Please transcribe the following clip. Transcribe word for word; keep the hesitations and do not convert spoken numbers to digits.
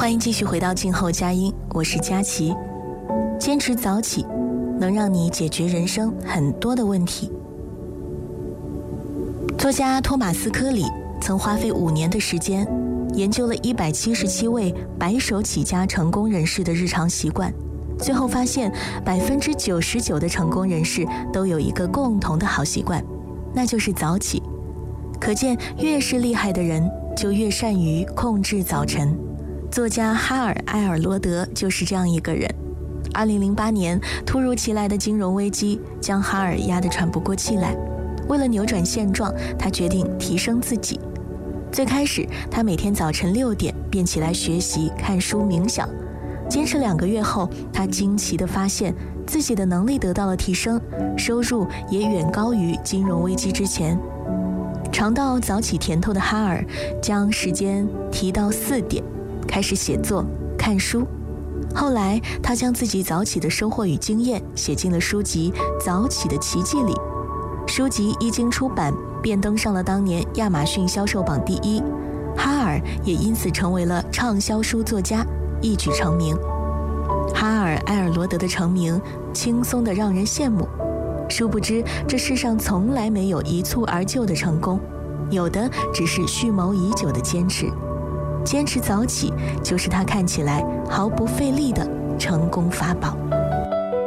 欢迎继续回到静候佳音，我是佳琪。坚持早起，能让你解决人生很多的问题。作家托马斯·科里曾花费五年的时间，研究了一百七十七位白手起家成功人士的日常习惯，最后发现百分之九十九的成功人士都有一个共同的好习惯，那就是早起。可见，越是厉害的人，就越善于控制早晨。作家哈尔·埃尔罗德就是这样一个人。二零零八年，突如其来的金融危机将哈尔压得喘不过气来。为了扭转现状，他决定提升自己。最开始，他每天早晨六点便起来学习、看书、冥想。坚持两个月后，他惊奇地发现自己的能力得到了提升，收入也远高于金融危机之前。尝到早起甜头的哈尔，将时间提到四点，开始写作、看书。后来，他将自己早起的收获与经验写进了书籍《早起的奇迹》里。书籍一经出版，便登上了当年亚马逊销售榜第一。哈尔也因此成为了畅销书作家，一举成名。哈尔·埃尔罗德的成名轻松得让人羡慕，殊不知这世上从来没有一蹴而就的成功，有的只是蓄谋已久的坚持。坚持早起，就是他看起来毫不费力的成功法宝。